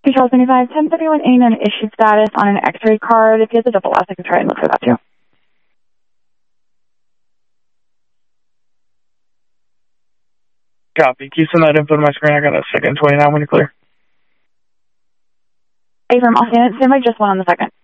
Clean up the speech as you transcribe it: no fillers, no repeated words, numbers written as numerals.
Charles 25, 1031 ain't an issue status on an X-ray card. If you have the double S, I can try and look for that too. Copy. Can you send that info to my screen? I got a second 29 when you're clear. Affirm, I'll stand by just one on the second.